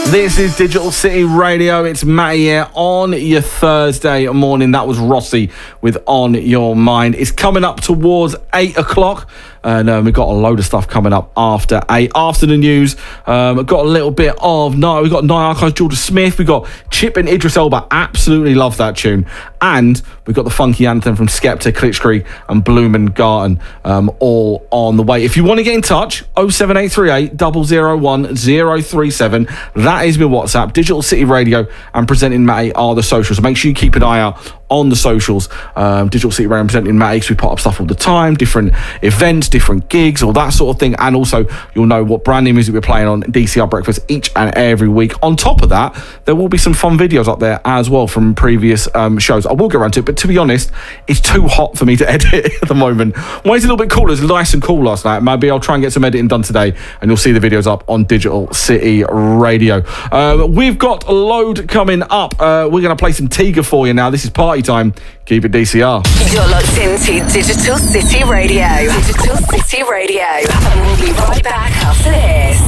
This is Digital City Radio. It's Matty here on your Thursday morning. That was Rossi with On Your Mind. It's coming up towards 8 o'clock. And we've got a load of stuff coming up after 8. After the news, I've got a little bit of night. We've got Night Archives, Jordan Smith. We've got Chip and Idris Elba. Absolutely love that tune. And we've got the funky anthem from Skepta, Klitschkrieg and Blumengarten all on the way. If you want to get in touch, 07838 001 037. That is my WhatsApp. Digital City Radio and Presenting Matty are the socials. So make sure you keep an eye out on the socials. Digital City Radio and Presenting Matty, because we put up stuff all the time, different events, different gigs, all that sort of thing. And also you'll know what brand new music we're playing on DCR Breakfast each and every week. On top of that, there will be some fun videos up there as well from previous shows. I will get around to it, but to be honest, it's too hot for me to edit at the moment. Well, it's a little bit cooler. It was nice and cool last night. Maybe I'll try and get some editing done today, and you'll see the videos up on Digital City Radio. We've got a load coming up. We're going to play some Tiga for you now. This is party time. Keep it DCR. You're locked into Digital City Radio. Digital City Radio. And we'll be right back after this.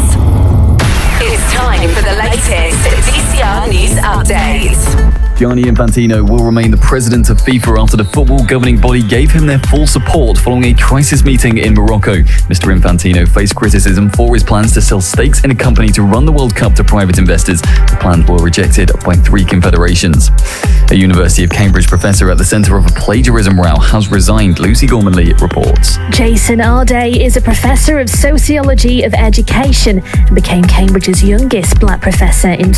It's time for the latest DCR news update. Gianni Infantino will remain the president of FIFA after the football governing body gave him their full support following a crisis meeting in Morocco. Mr. Infantino faced criticism for his plans to sell stakes in a company to run the World Cup to private investors. The plans were rejected by 3 confederations. A University of Cambridge professor at the centre of a plagiarism row has resigned. Lucy Gormanley reports. Jason Arday is a professor of sociology of education and became Cambridge's youngest black professor in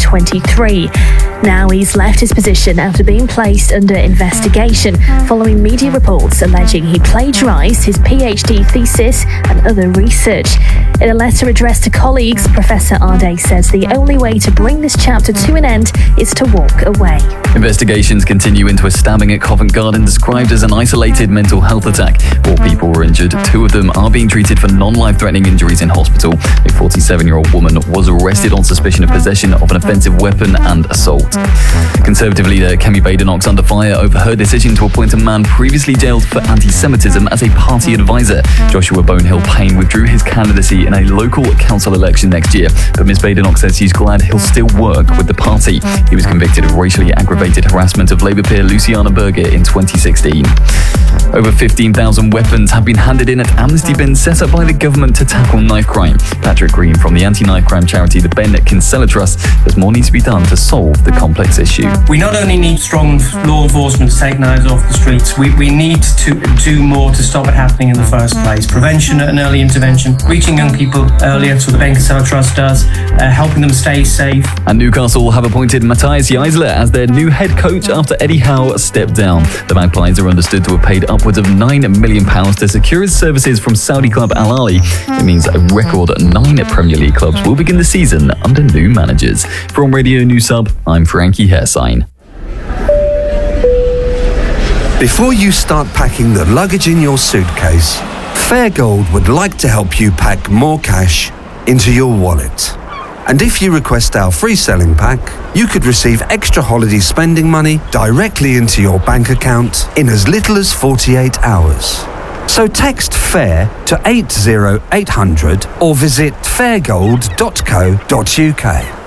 2023. Now he's left his position after being placed under investigation following media reports alleging he plagiarised his PhD thesis and other research. In a letter addressed to colleagues, Professor Arday says the only way to bring this chapter to an end is to walk away. Investigations continue into a stabbing at Covent Garden described as an isolated mental health attack. 4 people were injured. 2 of them are being treated for non-life-threatening injuries in hospital. A 47-year-old woman was arrested on suspicion of possession of an offensive weapon and assault. Conservative leader Kemi Badenoch's under fire over her decision to appoint a man previously jailed for anti-Semitism as a party advisor. Joshua Bonehill Payne withdrew his candidacy in a local council election next year, but Ms Badenoch says she's glad he'll still work with the party. He was convicted of racially aggravated harassment of Labour peer Luciana Berger in 2016. Over 15,000 weapons have been handed in at amnesty bins set up by the government to tackle knife crime. Patrick Green from the anti-knife crime charity the Ben Kinsella Trust says more needs to be done to solve the complex issue. We not only need strong law enforcement to take knives off the streets, we need to do more to stop it happening in the first place. Prevention and early intervention, reaching young people earlier, so the Ben Kinsella Trust does, helping them stay safe. And Newcastle have appointed Matthias Geisler as their new head coach after Eddie Howe stepped down. The Magpies are understood to have paid upwards of £9 million to secure his services from Saudi club Al Ahly. It means a record 9 Premier League clubs will begin the season under new managers. From Radio News Sub, I'm Frankie Hairsign. Before you start packing the luggage in your suitcase, Fairgold would like to help you pack more cash into your wallet. And if you request our free selling pack, you could receive extra holiday spending money directly into your bank account in as little as 48 hours. So text FAIR to 80800 or visit fairgold.co.uk.